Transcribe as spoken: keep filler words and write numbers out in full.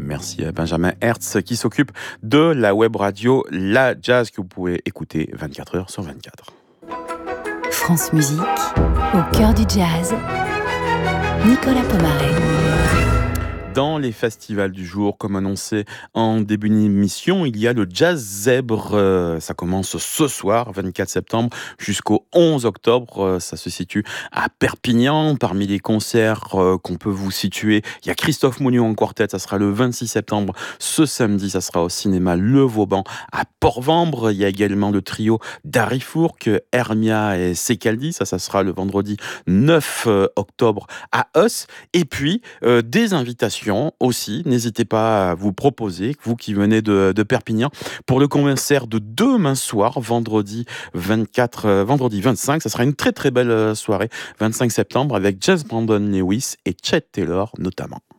Merci à Benjamin Hertz qui s'occupe de la web radio La Jazz que vous pouvez écouter vingt-quatre heures sur vingt-quatre. France Musique, au cœur du jazz, Nicolas Pomarez. Dans les festivals du jour, comme annoncé en début d'émission, il y a le Jazz Zèbre. Ça commence ce soir, vingt-quatre septembre, jusqu'au onze octobre. Ça se situe à Perpignan. Parmi les concerts qu'on peut vous situer, il y a Christophe Monnier en quartet. Ça sera le vingt-six septembre. Ce samedi, ça sera au cinéma Le Vauban à Port-Vambre. Il y a également le trio Dari Fourcq, Hermia et Secaldi. Ça, ça sera le vendredi neuf octobre à Eus. Et puis, euh, des invitations aussi, n'hésitez pas à vous proposer, vous qui venez de, de Perpignan, pour le concert de demain soir, vendredi vingt-quatre, euh, vendredi vingt-cinq, ça sera une très très belle soirée, vingt-cinq septembre, avec James Brandon Lewis et Chet Taylor notamment.